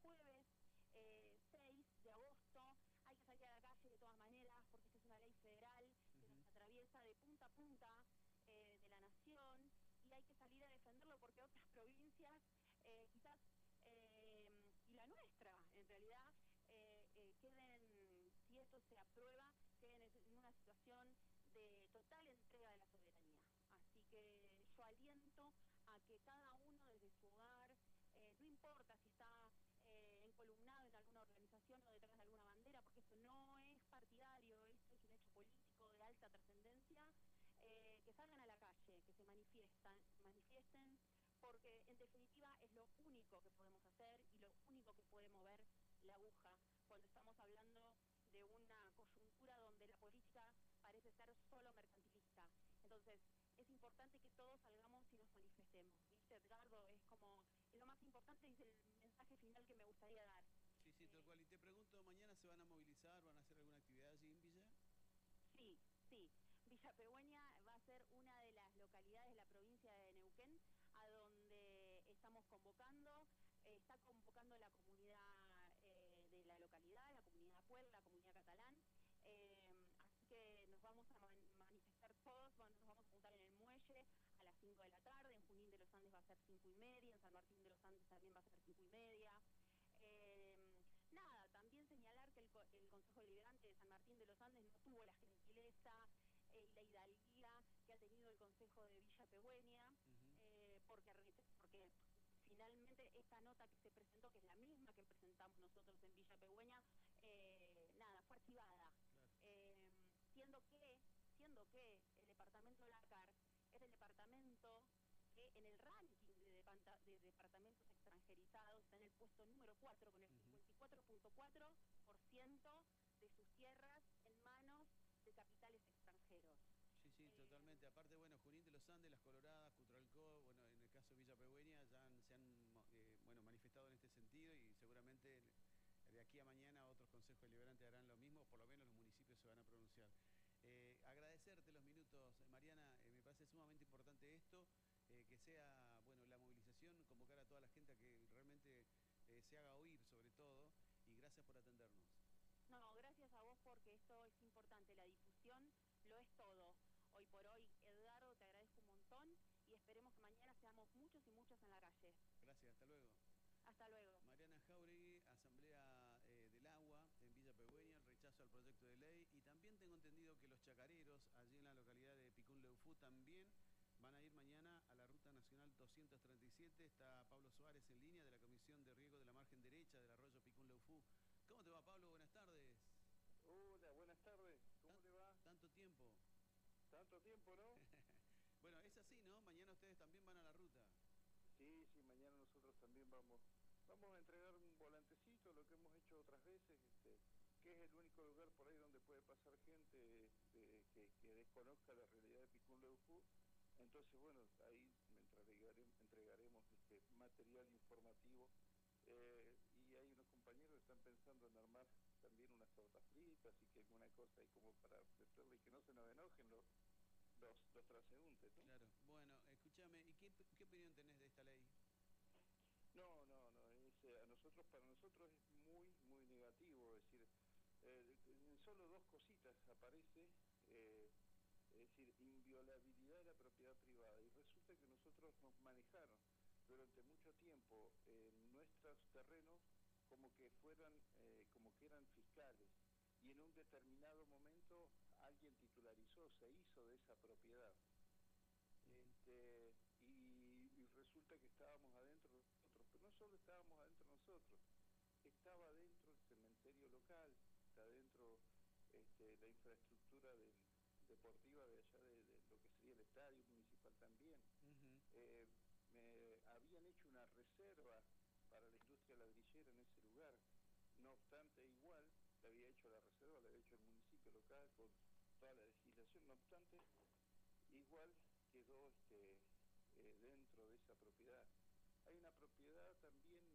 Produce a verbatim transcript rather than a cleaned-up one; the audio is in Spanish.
jueves eh, seis de agosto. Hay que salir a la calle de todas maneras, porque esta es una ley federal que Uh-huh. nos atraviesa de punta a punta eh, de la nación, y hay que salir a defenderlo porque otras provincias, eh, quizás, eh, y la nuestra, en realidad, eh, eh, queden, si esto se aprueba, queden en una situación de total entrega de la soberanía. Así que yo aliento a que cada uno desde su hogar, eh, no importa si está eh, encolumnado en alguna organización o detrás de alguna bandera, porque esto no es partidario, esto es un hecho político de alta trascendencia, eh, que salgan a la calle, que se manifiestan, manifiesten, porque en definitiva es lo único que podemos hacer y lo único que puede mover la aguja cuando estamos hablando de una coyuntura donde la política parece ser solo mercantilista. Entonces, es importante que todos salgamos y nos manifestemos, ¿viste, Edgardo? Es como, es lo más importante, es el mensaje final que me gustaría dar. Sí, sí, tal cual. Y te pregunto, ¿mañana se van a movilizar, van a hacer alguna actividad allí en Villa? Sí, sí. Villa Pegüeña va a ser una de las localidades de la provincia de Neuquén a donde estamos convocando. Eh, está convocando la comunidad eh, de la localidad, la comunidad Puebla, la comunidad catalán. Eh, así que nos vamos a man manifestar todos, bueno, nos vamos a juntar en el muelle a las cinco de la tarde, en Junín de los Andes va a ser cinco y media, en San Martín de los Andes también va a ser cinco y media. Eh, nada, también señalar que el, el Consejo Deliberante de San Martín de los Andes no tuvo la gentileza eh, y la hidalguía que ha tenido el Consejo de Villa Pegüeña, Uh-huh. eh, porque, porque finalmente esta nota que se presentó, que es la misma que presentamos nosotros en Villa Pegüeña, eh, nada, fue archivada, Claro. eh, siendo que, siendo que el departamento de la C A R es el departamento que en el ranking de, de, de departamentos extranjerizados está en el puesto número cuatro, con el Uh-huh. cincuenta y cuatro punto cuatro por ciento de sus tierras en manos de capitales extranjeros. Sí, sí, eh, totalmente. Aparte, bueno, Junín de los Andes, Las Coloradas, Cutralcó, bueno, en el caso de Villa Pegüeña ya han, se han eh, bueno, manifestado en este sentido y seguramente de aquí a mañana otros consejos deliberantes harán lo mismo, por lo menos los municipios se van a pronunciar. Eh, agradecerte los minutos, Mariana, eh, me parece sumamente importante esto, eh, que sea, bueno, la movilización, convocar a toda la gente a que realmente eh, se haga oír sobre todo, y gracias por atendernos. No, gracias a vos porque esto es importante, la difusión lo es todo. Hoy por hoy, Edgardo, te agradezco un montón y esperemos que mañana seamos muchos y muchas en la calle. Gracias, hasta luego. Hasta luego. Mariana Jáuregui, Asamblea eh, del Agua en Villa Pegüeña, el rechazo al proyecto de ley. Y también tengo entendido que los chacareros, allí en la localidad de Picún Leufú, también van a ir mañana a la Ruta Nacional doscientos treinta y siete. Está Pablo Suárez en línea de la Comisión de Riego de la Margen Derecha del Arroyo Picún Leufú. ¿Cómo te va, Pablo? Buenas tardes. Hola, buenas tardes. ¿Cómo Tan, le va? Tanto tiempo. Tanto tiempo, ¿no? Bueno, es así, ¿no? Mañana ustedes también van a la ruta. Sí, sí, mañana nosotros también vamos vamos a entregar un volantecito, lo que hemos hecho otras veces, este, que es el único lugar por ahí donde puede pasar gente de, que, que desconozca la realidad de Picún Leufú. Entonces, bueno, ahí entregaremos, entregaremos este material informativo. Eh, y hay unos compañeros que están pensando en armar también unas tortas fritas, así que alguna cosa ahí como para ofrecerle y que no se nos enojen los, los, los transeúntes, ¿no? Claro. Bueno, escúchame, ¿y qué, qué opinión tenés de esta ley? No, no, no, es, eh, a nosotros, para nosotros es muy, muy negativo, es decir, eh, en solo dos cositas aparece, eh, es decir, inviolabilidad de la propiedad privada, y resulta que nosotros nos manejaron durante mucho tiempo en nuestros terrenos como que fueran, eh, como que eran fiscales, y en un determinado momento alguien titularizó, se hizo de esa propiedad. Este, y, y resulta que estábamos adentro nosotros, pero no solo estábamos adentro nosotros, estaba adentro el cementerio local, está adentro este, la infraestructura del, deportiva de allá de, de lo que sería el estadio municipal también. Uh-huh. eh, me habían hecho una reserva para la industria ladrillera en ese lugar, no obstante igual, le había hecho la reserva, le había hecho el municipio local con toda la legislación, no obstante, igual quedó este, eh, dentro de esa propiedad. Hay una propiedad también